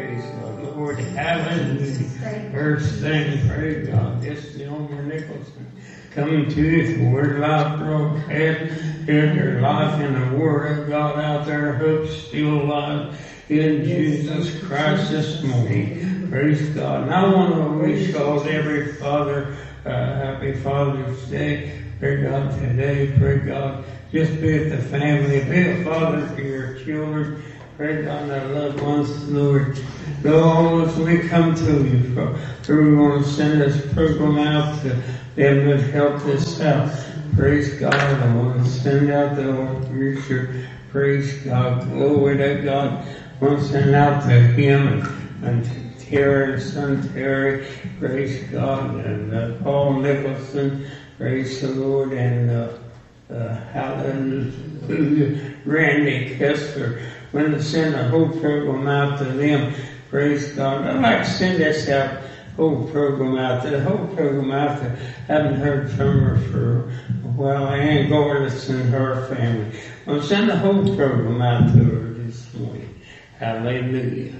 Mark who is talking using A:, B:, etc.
A: Praise God. Lord, hallelujah. First thing, praise God. This is Elmer Nicholson coming to you for Word Life broadcast. Hear their life in the Word of God out there. Hope still alive in Jesus Christ this morning. Praise God. And I want to wish all every father happy Father's Day. Pray God today. Pray God. Just be with the family. Be a father for your children. Pray God, our loved ones, Lord. Lord, as we come to you, we want to send this program out to them that help us out. Praise God. I want to send out the Lord preacher. Praise God. Glory to God. I want to send out to him and Terry and son Terry. Praise God. And Paul Nicholson. Praise the Lord. And hallelujah. Randy Kessler. I'm going to send the whole program out to them. Praise God. I'd like to send this out, whole program out to the whole program out to. Haven't heard from her for a while. Ann Gordis and her family. I'm going to send the whole program out to her this morning. Hallelujah.